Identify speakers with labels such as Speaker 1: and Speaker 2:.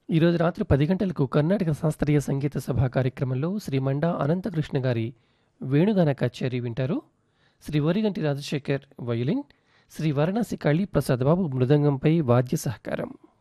Speaker 1: ఈరోజు రాత్రి 10 గంటలకు కర్ణాటక శాస్త్రీయ సంగీత సభ కార్యక్రమంలో శ్రీ మండా అనంతకృష్ణ గారి వేణుగాన కచేరీ వింటారు. శ్రీ వరిగంటి రాజశేఖర్ వయలిన్, శ్రీ వారణాసి కాళీ ప్రసాద్ బాబు మృదంగంపై వాద్య సహకారం.